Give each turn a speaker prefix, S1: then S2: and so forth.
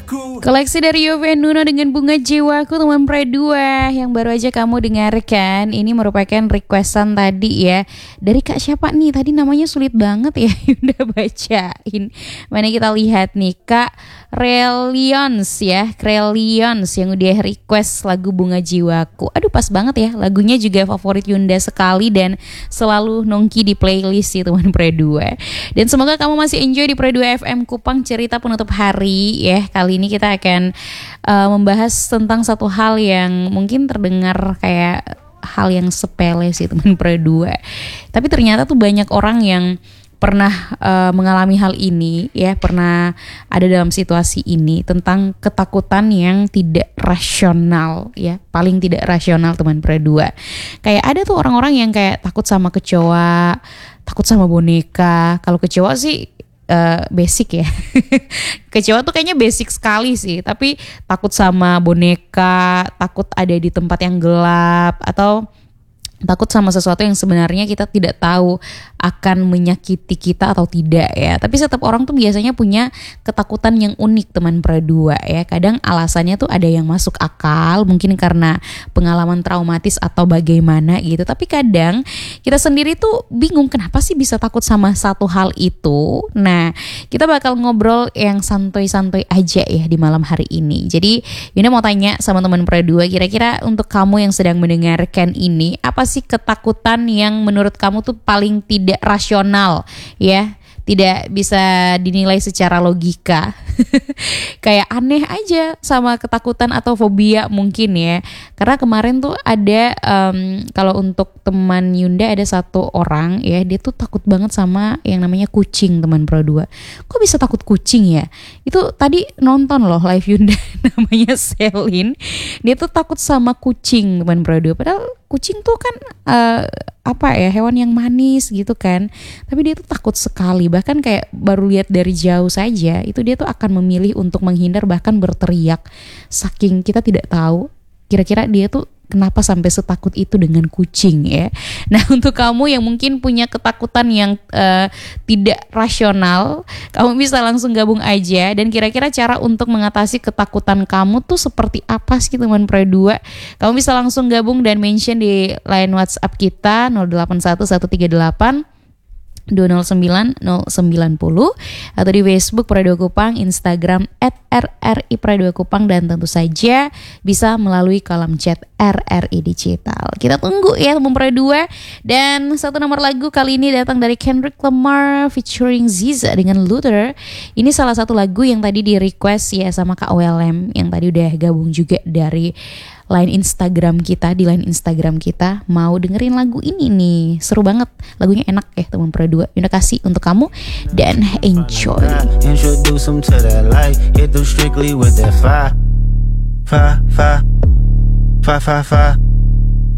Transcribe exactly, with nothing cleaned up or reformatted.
S1: Koleksi dari Yovie Nuno dengan Bunga Jiwaku, teman Pre dua yang baru aja kamu dengarkan. Ini merupakan requestan tadi ya, dari Kak siapa nih? Tadi namanya sulit banget ya, udah bacain. Mana kita lihat nih, Kak Relions ya, Relions yang udah request lagu Bunga Jiwaku. Aduh pas banget ya, lagunya juga favorit Yunda sekali dan selalu nongki di playlist sih teman Pre dua. Dan semoga kamu masih enjoy di Pre dua F M Kupang cerita penutup hari ya. Kali ini kita akan uh, membahas tentang satu hal yang mungkin terdengar kayak hal yang sepele sih teman Pre dua. Tapi ternyata tuh banyak orang yang pernah uh, mengalami hal ini ya, pernah ada dalam situasi ini, tentang ketakutan yang tidak rasional ya, paling tidak rasional teman Pre dua. Kayak ada tuh orang-orang yang kayak takut sama kecoa, takut sama boneka. Kalau kecoa sih Uh, basic ya. Kecoa tuh kayaknya basic sekali sih. Tapi takut sama boneka, takut ada di tempat yang gelap, atau takut sama sesuatu yang sebenarnya kita tidak tahu akan menyakiti kita atau tidak ya. Tapi setiap orang tuh biasanya punya ketakutan yang unik teman Pre dua ya. Kadang alasannya tuh ada yang masuk akal, mungkin karena pengalaman traumatis atau bagaimana gitu. Tapi kadang kita sendiri tuh bingung kenapa sih bisa takut sama satu hal itu. Nah, kita bakal ngobrol yang santuy-santuy aja ya di malam hari ini. Jadi Yunda mau tanya sama teman Pre dua, kira-kira untuk kamu yang sedang mendengarkan ini, apa sih ketakutan yang menurut kamu tuh paling tidak rasional ya, tidak bisa dinilai secara logika. Kayak aneh aja sama ketakutan atau fobia mungkin ya. Karena kemarin tuh ada um, kalau untuk teman Yunda ada satu orang ya, dia tuh takut banget sama yang namanya kucing teman Pro dua. Kok bisa takut kucing ya? Itu tadi nonton loh live Yunda namanya Selin. Dia tuh takut sama kucing teman Pro dua. Padahal kucing tuh kan uh, apa ya, hewan yang manis gitu kan. Tapi dia tuh takut sekali. Bahkan kayak baru lihat dari jauh saja itu dia tuh akan memilih untuk menghindar, bahkan berteriak. Saking kita tidak tahu kira-kira dia tuh kenapa sampai setakut itu dengan kucing ya. Nah, untuk kamu yang mungkin punya ketakutan yang uh, tidak rasional, kamu bisa langsung gabung aja. Dan kira-kira cara untuk mengatasi ketakutan kamu tuh seperti apa sih teman Pre dua? Kamu bisa langsung gabung dan mention di line WhatsApp kita nol delapan satu satu tiga delapan dua nol sembilan nol sembilan nol atau di Facebook Pre dua Kupang, Instagram et r r i Pre dua Kupang, dan tentu saja bisa melalui kolom chat R R I Digital. Kita tunggu ya teman Pre dua. Dan satu nomor lagu kali ini datang dari Kendrick Lamar featuring Ziza dengan Luther. Ini salah satu lagu yang tadi di request ya sama Kak W L M yang tadi udah gabung juga dari line Instagram kita, di line Instagram kita mau dengerin lagu ini nih. Seru banget, lagunya enak ya teman Pre dua. Yunda kasih untuk kamu dan enjoy.
S2: Introduce them to that light, hit them strictly with that fire, fire, fire, fire, fire, fire.